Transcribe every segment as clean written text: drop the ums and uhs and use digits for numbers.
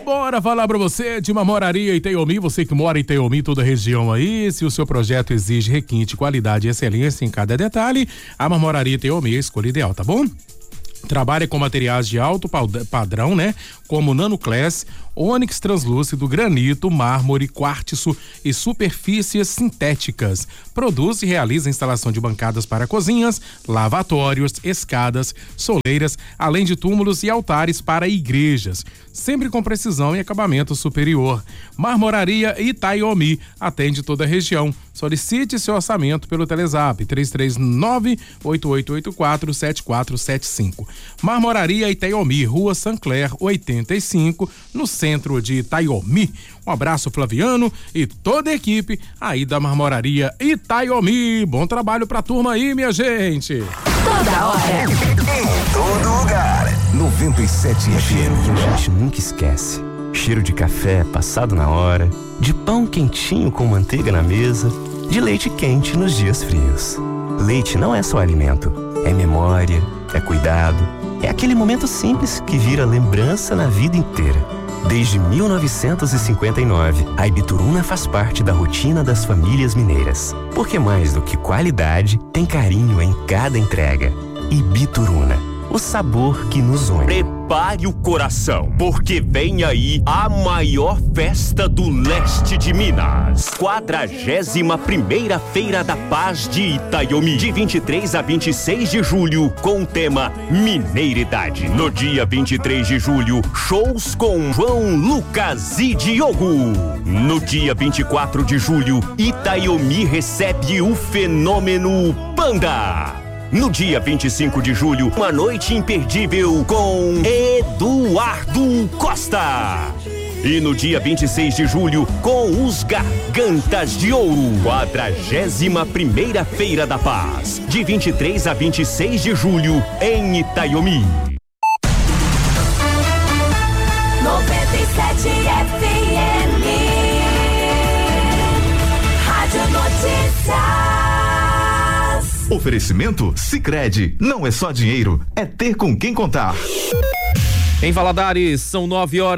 Bora falar pra você de Marmoraria Itaiomi, você que mora em Itaiomi, toda a região aí. Se o seu projeto exige requinte, qualidade e excelência em cada detalhe, a Marmoraria Itaiomi é a escolha ideal, tá bom? Trabalha com materiais de alto padrão, né? Como nanoclass, ônix translúcido, granito, mármore, quartzo e superfícies sintéticas. Produz e realiza a instalação de bancadas para cozinhas, lavatórios, escadas, soleiras, além de túmulos e altares para igrejas. Sempre com precisão e acabamento superior. Marmoraria Itaiomi atende toda a região. Solicite seu orçamento pelo Telezap 339-8884-7475. Marmoraria Itaiomi, Rua Sancler 85, no centro de Itaiomi. Um abraço, Flaviano e toda a equipe aí da Marmoraria Itaiomi. Bom trabalho pra turma aí, minha gente. Toda hora, em todo lugar. 97 Cheiro que a gente nunca esquece. Cheiro de café passado na hora, de pão quentinho com manteiga na mesa, de leite quente nos dias frios. Leite não é só alimento, é memória, é cuidado, é aquele momento simples que vira lembrança na vida inteira. Desde 1959, a Ibituruna faz parte da rotina das famílias mineiras. Porque mais do que qualidade, tem carinho em cada entrega. Ibituruna, o sabor que nos une. Prepare o coração, porque vem aí a maior festa do leste de Minas. 41ª Feira da Paz de Itaiomi, de 23 a 26 de julho, com o tema Mineiridade. No dia 23 de julho, shows com João Lucas e Diogo. No dia 24 de julho, Itaiomi recebe o fenômeno Panda. No dia 25 de julho, uma noite imperdível com Eduardo Costa. E no dia 26 de julho, com os Gargantas de Ouro. 41ª Feira da Paz, de 23 a 26 de julho, em Itaiomi. 97 FM, Rádio Notícias. Oferecimento Sicredi. Não é só dinheiro, é ter com quem contar. Em Valadares, são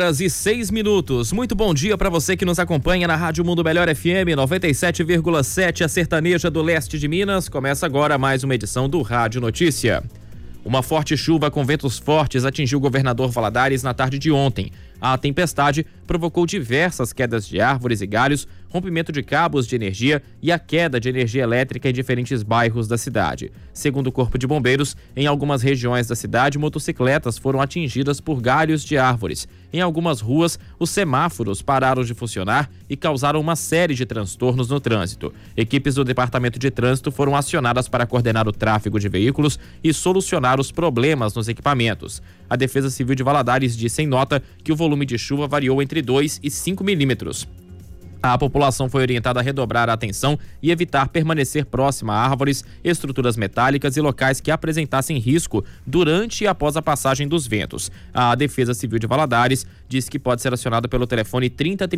9h06. Muito bom dia para você que nos acompanha na Rádio Mundo Melhor FM 97,7, a sertaneja do leste de Minas. Começa agora mais uma edição do Rádio Notícia. Uma forte chuva com ventos fortes atingiu o governador Valadares na tarde de ontem. A tempestade provocou diversas quedas de árvores e galhos, rompimento de cabos de energia e a queda de energia elétrica em diferentes bairros da cidade. Segundo o Corpo de Bombeiros, em algumas regiões da cidade, motocicletas foram atingidas por galhos de árvores. Em algumas ruas, os semáforos pararam de funcionar e causaram uma série de transtornos no trânsito. Equipes do Departamento de Trânsito foram acionadas para coordenar o tráfego de veículos e solucionar os problemas nos equipamentos. A Defesa Civil de Valadares disse em nota que o volume de chuva variou entre 2 e 5 milímetros. A população foi orientada a redobrar a atenção e evitar permanecer próxima a árvores, estruturas metálicas e locais que apresentassem risco durante e após a passagem dos ventos. A Defesa Civil de Valadares diz que pode ser acionada pelo telefone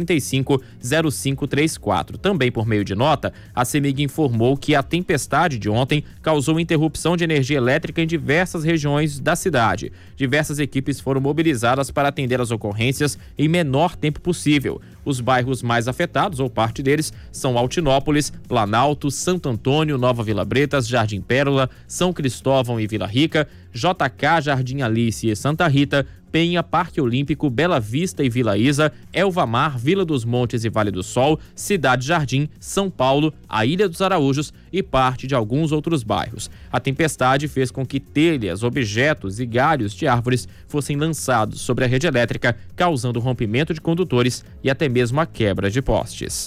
3035-0534. Também por meio de nota, a CEMIG informou que a tempestade de ontem causou interrupção de energia elétrica em diversas regiões da cidade. Diversas equipes foram mobilizadas para atender as ocorrências em menor tempo possível. Os bairros mais afetados, ou parte deles, são Altinópolis, Planalto, Santo Antônio, Nova Vila Bretas, Jardim Pérola, São Cristóvão e Vila Rica, JK, Jardim Alice e Santa Rita, Penha, Parque Olímpico, Bela Vista e Vila Isa, Elvamar, Vila dos Montes e Vale do Sol, Cidade Jardim, São Paulo, a Ilha dos Araújos e parte de alguns outros bairros. A tempestade fez com que telhas, objetos e galhos de árvores fossem lançados sobre a rede elétrica, causando rompimento de condutores e até mesmo a quebra de postes.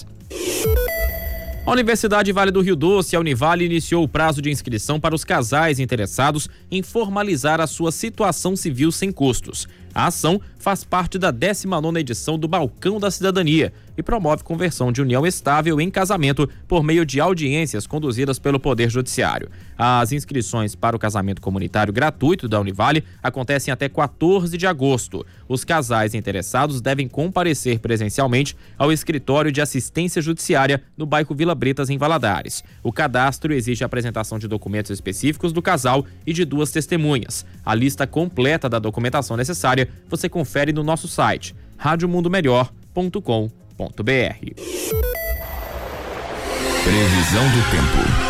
A Universidade Vale do Rio Doce, a Univale, iniciou o prazo de inscrição para os casais interessados em formalizar a sua situação civil sem custos. A ação faz parte da 19ª edição do Balcão da Cidadania e promove conversão de união estável em casamento por meio de audiências conduzidas pelo Poder Judiciário. As inscrições para o casamento comunitário gratuito da Univale acontecem até 14 de agosto. Os casais interessados devem comparecer presencialmente ao escritório de assistência judiciária no bairro Vila Bretas, em Valadares. O cadastro exige a apresentação de documentos específicos do casal e de 2 testemunhas. A lista completa da documentação necessária você confere no nosso site radiomundomelhor.com.br. Previsão do tempo.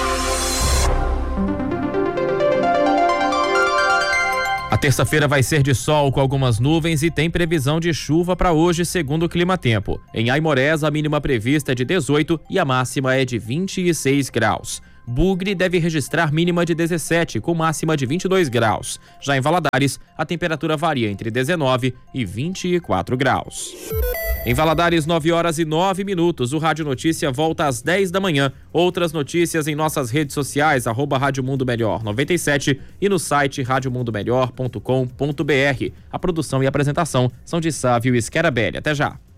A terça-feira vai ser de sol com algumas nuvens e tem previsão de chuva para hoje, segundo o Climatempo. Em Aimorés, a mínima prevista é de 18 e a máxima é de 26 graus. Bugre deve registrar mínima de 17, com máxima de 22 graus. Já em Valadares, a temperatura varia entre 19 e 24 graus. Em Valadares, 9h09. O Rádio Notícia volta às 10 da manhã. Outras notícias em nossas redes sociais, @Rádio Mundo Melhor 97 e no site radiomundomelhor.com.br. A produção e apresentação são de Sávio Scarabelli. Até já.